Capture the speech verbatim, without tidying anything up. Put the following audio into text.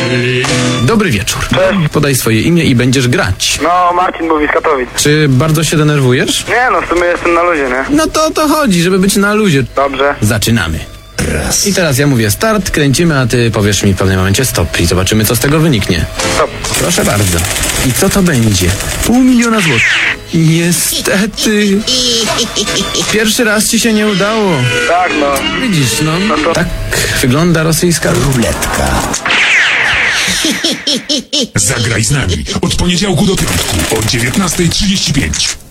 Dobry wieczór. Cześć. Podaj swoje imię i będziesz grać. No, Marcin mówi z Katowic. Czy bardzo się denerwujesz? Nie no, w sumie jestem na luzie, nie? No to o to chodzi, żeby być na luzie. Dobrze. Zaczynamy. I teraz ja mówię start, kręcimy, a ty powiesz mi w pewnym momencie stop i zobaczymy, co z tego wyniknie. Stop. Proszę bardzo. I co to będzie? Pół miliona złotych. Niestety. Pierwszy raz ci się nie udało. Tak, no. Widzisz, no. No to- Tak wygląda rosyjska ruletka. Zagraj z nami od poniedziałku do piątku o dziewiętnasta trzydzieści pięć.